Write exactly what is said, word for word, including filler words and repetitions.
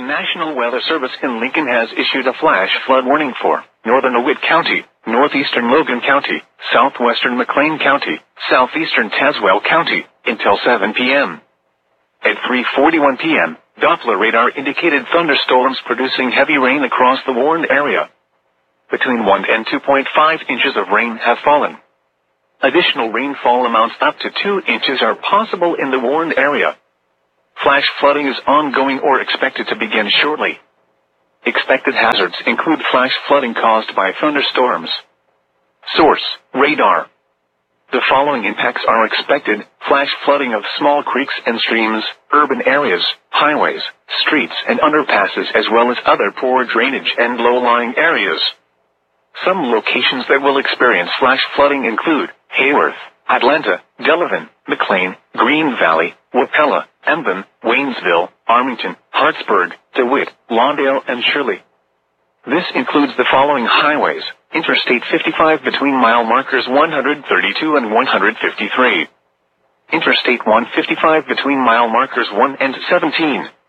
National Weather Service in Lincoln has issued a flash flood warning for northern DeWitt County, northeastern Logan County, southwestern McLean County, southeastern Tazewell County, until seven p m At three forty-one p m, Doppler radar indicated thunderstorms producing heavy rain across the warned area. Between one and two point five inches of rain have fallen. Additional rainfall amounts up to two inches are possible in the warned area. Flash flooding is ongoing or expected to begin shortly. Expected hazards include flash flooding caused by thunderstorms. Source: radar. The following impacts are expected: flash flooding of small creeks and streams, urban areas, highways, streets and underpasses, as well as other poor drainage and low-lying areas. Some locations that will experience flash flooding include Hayworth, Atlanta, Delavan, McLean, Green Valley, Wapella, Emden, Waynesville, Armington, Hartsburg, DeWitt, Lawndale, and Shirley. This includes the following highways: Interstate fifty-five between mile markers one thirty-two and one fifty-three. Interstate one fifty-five between mile markers one and seventeen.